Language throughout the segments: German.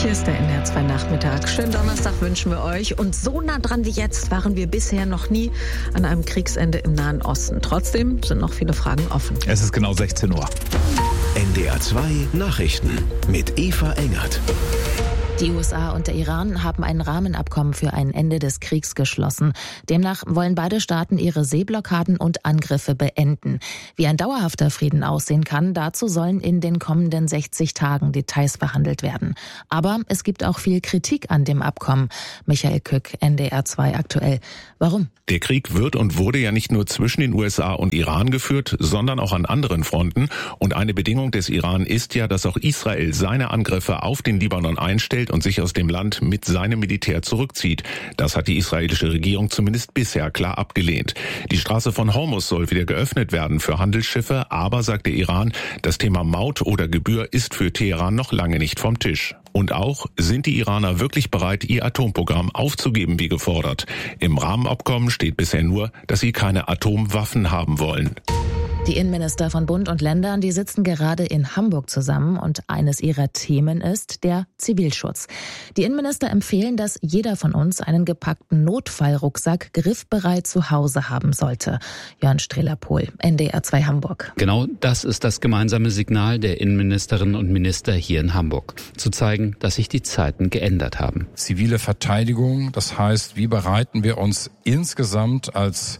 Hier ist der NDR 2 Nachmittag. Schönen Donnerstag wünschen wir euch. Und so nah dran wie jetzt waren wir bisher noch nie an einem Kriegsende im Nahen Osten. Trotzdem sind noch viele Fragen offen. Es ist genau 16 Uhr. NDR 2 Nachrichten mit Eva Engert. Die USA und der Iran haben ein Rahmenabkommen für ein Ende des Kriegs geschlossen. Demnach wollen beide Staaten ihre Seeblockaden und Angriffe beenden. Wie ein dauerhafter Frieden aussehen kann, dazu sollen in den kommenden 60 Tagen Details verhandelt werden. Aber es gibt auch viel Kritik an dem Abkommen. Michael Kück, NDR 2 aktuell. Warum? Der Krieg wird und wurde ja nicht nur zwischen den USA und Iran geführt, sondern auch an anderen Fronten. Und eine Bedingung des Iran ist ja, dass auch Israel seine Angriffe auf den Libanon einstellt und sich aus dem Land mit seinem Militär zurückzieht. Das hat die israelische Regierung zumindest bisher klar abgelehnt. Die Straße von Hormuz soll wieder geöffnet werden für Handelsschiffe, aber, sagt der Iran, das Thema Maut oder Gebühr ist für Teheran noch lange nicht vom Tisch. Und auch, sind die Iraner wirklich bereit, ihr Atomprogramm aufzugeben, wie gefordert? Im Rahmenabkommen steht bisher nur, dass sie keine Atomwaffen haben wollen. Die Innenminister von Bund und Ländern, die sitzen gerade in Hamburg zusammen und eines ihrer Themen ist der Zivilschutz. Die Innenminister empfehlen, dass jeder von uns einen gepackten Notfallrucksack griffbereit zu Hause haben sollte. Jörn Strehler-Pohl, NDR 2 Hamburg. Genau das ist das gemeinsame Signal der Innenministerinnen und Minister hier in Hamburg. Zu zeigen, dass sich die Zeiten geändert haben. Zivile Verteidigung, das heißt, wie bereiten wir uns insgesamt als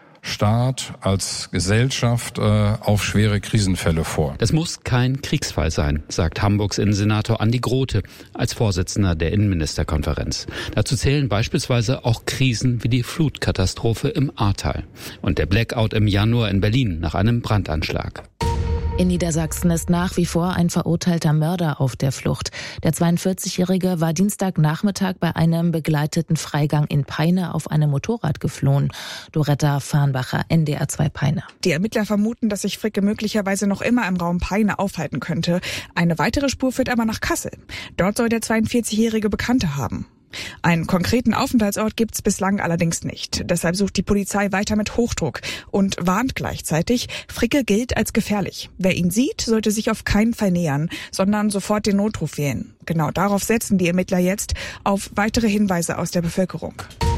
Staat, als Gesellschaft auf schwere Krisenfälle vor. Das muss kein Kriegsfall sein, sagt Hamburgs Innensenator Andi Grote als Vorsitzender der Innenministerkonferenz. Dazu zählen beispielsweise auch Krisen wie die Flutkatastrophe im Ahrtal und der Blackout im Januar in Berlin nach einem Brandanschlag. In Niedersachsen ist nach wie vor ein verurteilter Mörder auf der Flucht. Der 42-Jährige war Dienstagnachmittag bei einem begleiteten Freigang in Peine auf einem Motorrad geflohen. Doretta Farnbacher, NDR 2 Peine. Die Ermittler vermuten, dass sich Fricke möglicherweise noch immer im Raum Peine aufhalten könnte. Eine weitere Spur führt aber nach Kassel. Dort soll der 42-Jährige Bekannte haben. Einen konkreten Aufenthaltsort gibt's bislang allerdings nicht. Deshalb sucht die Polizei weiter mit Hochdruck und warnt gleichzeitig, Fricke gilt als gefährlich. Wer ihn sieht, sollte sich auf keinen Fall nähern, sondern sofort den Notruf wählen. Genau darauf setzen die Ermittler jetzt, auf weitere Hinweise aus der Bevölkerung.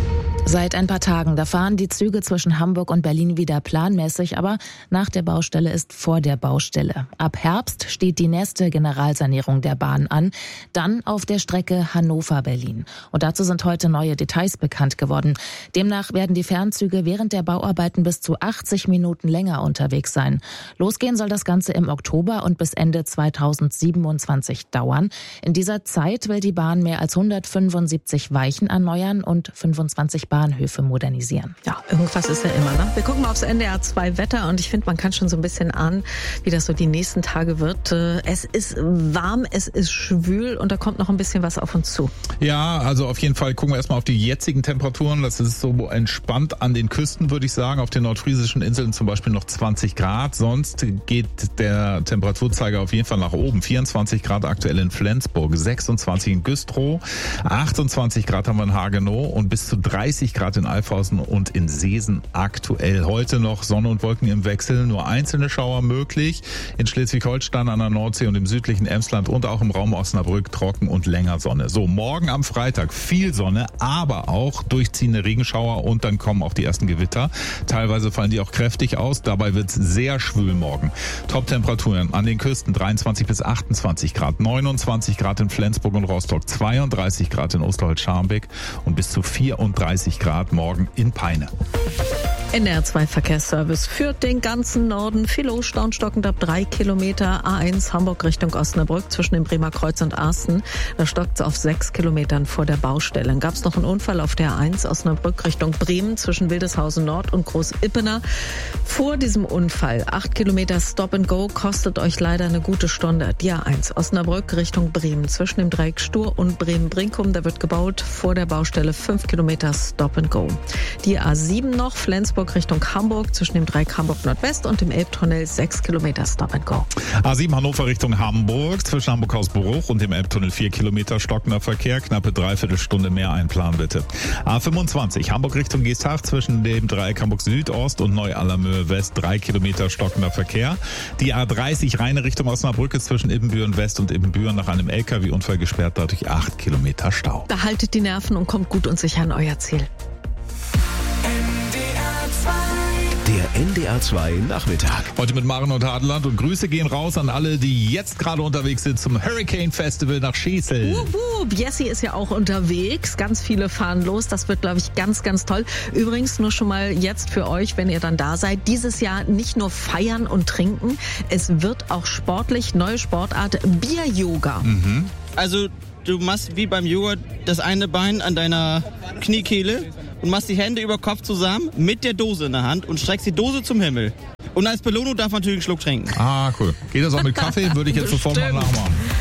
Seit ein paar Tagen, da fahren die Züge zwischen Hamburg und Berlin wieder planmäßig, aber nach der Baustelle ist vor der Baustelle. Ab Herbst steht die nächste Generalsanierung der Bahn an, dann auf der Strecke Hannover-Berlin. Und dazu sind heute neue Details bekannt geworden. Demnach werden die Fernzüge während der Bauarbeiten bis zu 80 Minuten länger unterwegs sein. Losgehen soll das Ganze im Oktober und bis Ende 2027 dauern. In dieser Zeit will die Bahn mehr als 175 Weichen erneuern und 25 Bahnhöfe modernisieren. Ja, irgendwas ist ja immer, ne? Wir gucken mal aufs NDR 2 Wetter und ich finde, man kann schon so ein bisschen ahnen, wie das so die nächsten Tage wird. Es ist warm, es ist schwül und da kommt noch ein bisschen was auf uns zu. Ja, also auf jeden Fall gucken wir erstmal auf die jetzigen Temperaturen. Das ist so entspannt an den Küsten, würde ich sagen. Auf den nordfriesischen Inseln zum Beispiel noch 20 Grad. Sonst geht der Temperaturzeiger auf jeden Fall nach oben. 24 Grad aktuell in Flensburg, 26 in Güstrow, 28 Grad haben wir in Hagenow und bis zu 30 Grad in Alfhausen und in Seesen aktuell. Heute noch Sonne und Wolken im Wechsel, nur einzelne Schauer möglich. In Schleswig-Holstein, an der Nordsee und im südlichen Emsland und auch im Raum Osnabrück trocken und länger Sonne. So, morgen am Freitag viel Sonne, aber auch durchziehende Regenschauer und dann kommen auch die ersten Gewitter. Teilweise fallen die auch kräftig aus. Dabei wird es sehr schwül morgen. Top-Temperaturen an den Küsten 23 bis 28 Grad, 29 Grad in Flensburg und Rostock, 32 Grad in Osterholz-Scharmbeck und bis zu 34 Grad morgen in Peine. NDR 2 Verkehrsservice führt den ganzen Norden. Viel Stau stockend ab 3 Kilometer. A1 Hamburg Richtung Osnabrück zwischen dem Bremer Kreuz und Arsten. Da stockt es auf 6 Kilometern vor der Baustelle. Dann gab es noch einen Unfall auf der A1 Osnabrück Richtung Bremen zwischen Wildeshausen Nord und Groß-Ippener. Vor diesem Unfall 8 Kilometer Stop and Go kostet euch leider eine gute Stunde. Die A1 Osnabrück Richtung Bremen zwischen dem Dreieck Stur und Bremen-Brinkum. Da wird gebaut vor der Baustelle 5 Kilometer Stop and Go. Die A7 noch Flensburg Augsburg Richtung Hamburg zwischen dem Dreieck Hamburg Nordwest und dem Elbtunnel 6 Kilometer Stop and Go. A7 Hannover Richtung Hamburg zwischen Hamburg-Hausbruch und dem Elbtunnel 4 Kilometer stockender Verkehr. Knappe Dreiviertelstunde mehr einplanen bitte. A25 Hamburg Richtung Geesthacht zwischen dem Dreieck Hamburg Südost und Neu-Allermöhe West 3 Kilometer stockender Verkehr. Die A30 Rheine Richtung Osnabrück zwischen Ibbenbüren West und Ibbenbüren nach einem LKW-Unfall gesperrt, dadurch 8 Kilometer Stau. Behaltet die Nerven und kommt gut und sicher an euer Ziel. Der NDR 2 Nachmittag. Heute mit Maren und Adeland und Grüße gehen raus an alle, die jetzt gerade unterwegs sind zum Hurricane Festival nach Schießel. Jessie ist ja auch unterwegs. Ganz viele fahren los. Das wird, glaube ich, ganz, ganz toll. Übrigens nur schon mal jetzt für euch, wenn ihr dann da seid, dieses Jahr nicht nur feiern und trinken. Es wird auch sportlich, neue Sportart, Bier-Yoga. Mhm. Also du machst wie beim Yoga das eine Bein an deiner Kniekehle und machst die Hände über Kopf zusammen mit der Dose in der Hand und streckst die Dose zum Himmel. Und als Belohnung darf man natürlich einen Schluck trinken. Ah, cool. Geht das auch mit Kaffee? Würde ich jetzt sofort mal nachmachen.